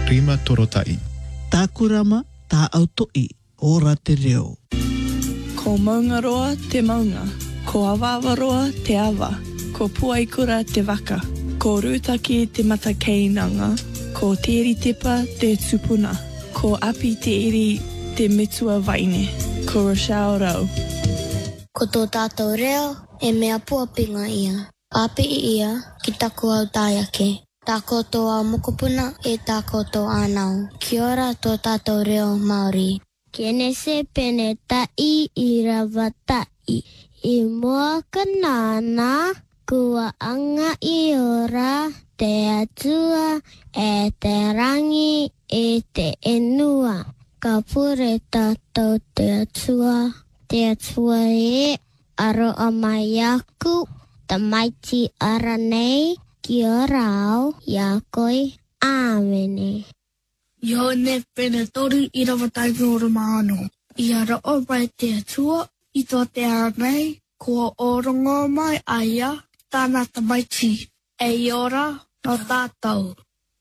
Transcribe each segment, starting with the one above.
rima torotai. Tākurama tā autoi ora te reo. Ko maunga roa te maunga, ko awawa roa te awa, ko puaikura te waka, ko rūtaki te matakeinanga, ko teri tepa te tupuna, ko api te iri te metua waine, ko Rochelle Rau. Ko tō tātou reo e mea puapinga ia. Api i ia ki taku au tāiake. Tā koutou au mokopuna e tā koutou ānau. Kia ora tō tātou reo Māori. Kene se pene tai I rawa tai. I mua kanana kua anga I ora te atua e te rangi e te enua. Ka pure tātou te atua. Te atua e aro o mai aku. Ta maiti ara nei. Kia rao, ia koi, āmene. Yo ne pene toru I rawa tai ngoro maano. I ara o mai te atua, I tō te aranei, kua orongo mai aia, tāna tamaiti, e I ora no tātou.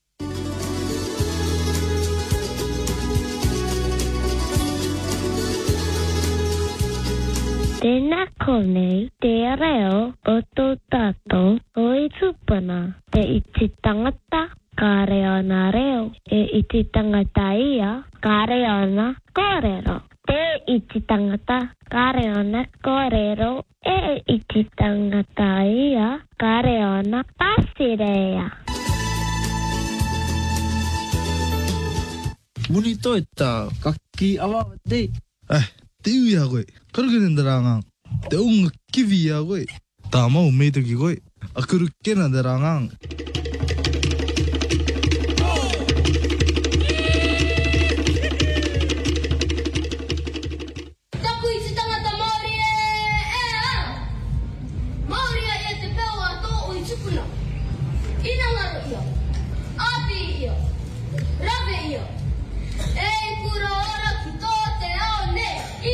Tēnā konei te reo o tō tātou o I tupuna. Te iti tangata ka reo na reo. E iti tangata ia ka reo na kōrero. Te iti tangata ka reo na kōrero. E iti tangata ia ka reo na pasirea. Muni toi tā kaki awa te. Te ui a koe, karukene ndarangang. Te unga kiwi a koe. Tā mau meitoki koe, a karukena ndarangang. Taku I te tangata Māori Māori e te pewa tō o I tupuna. Inangaro ia, api ia, rawe ia. E kura ora ki tō te ao ne.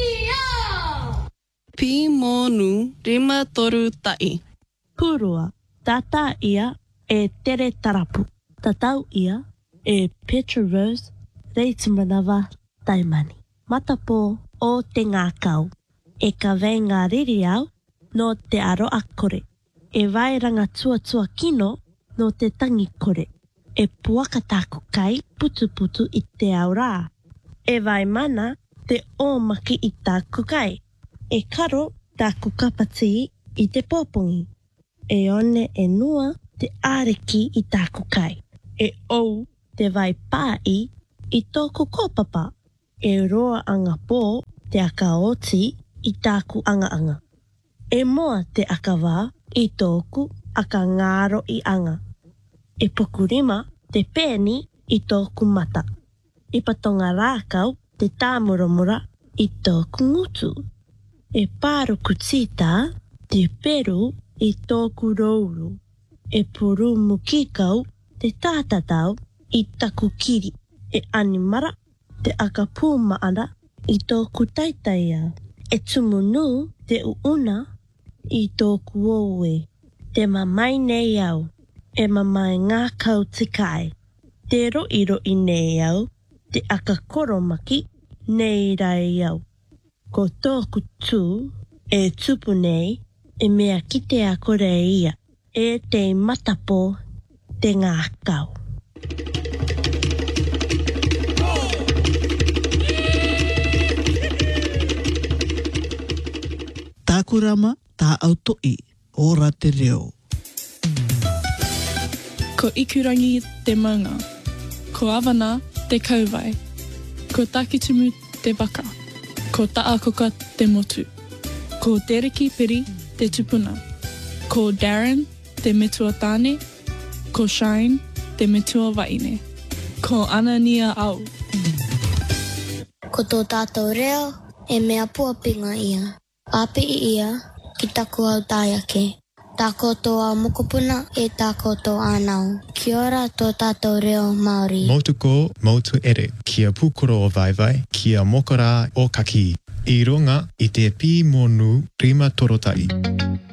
Pi monu rima toru tai. Purua, tata ia e tere tarapu. Tatau ia e Petra Rose Reitimanawa Taimani. Matapo o te ngākau. E ka vei ngā riri au no te aro akore. E vairanga tua kino no te tangi kore. E puaka tāku kai putu putu I te au rā. E vai mana te ōmaki I tāku kai. E karo tāku kapati I te pōpungi. E one e nua te āreki I tāku kai. E ou te vai pāi I tōku kōpapa. E roa anga pō te aka oti I tāku anga. E moa te aka wā I tōku aka ngāro I anga. E pokurima te pēni I tōku mata. I patonga rākau te tāmuramura I tōku ngutu. E pāruku tita te peru I tōku rouru. E puru mukikau te tātatau I taku kiri. E animara te aka pūmaana I tōku taitaia. E tumunu te uuna I tōku oue. Te mamai nei au. E mamai ngā kau te kai. Te roi nei au. Te aka koromaki nei rai au. Ko tōku tū e tupu nei e mea kite a kore ia. E te matapo te ngā kau. Tākurama tā autoi ora te reo. Ko ikurangi te maunga. Ko awana te kauwai. Ko takitumu te waka. Ko taakoka te motu. Ko Tereki Piri te tupuna. Ko Darren te metua tāne. Ko Shine te metua waine. Ko Anania au. Ko tō tātou reo e mea puapinga ia. Api I ia ki taku au tāiake. Tā koutou au mokopuna e tā koutou ānau. Kia ora tō tātou reo Māori. Motu ko, motu ere. Kia pūkoro o vaivai, kia mokora o kaki. I runga I te pī monu rima torotai.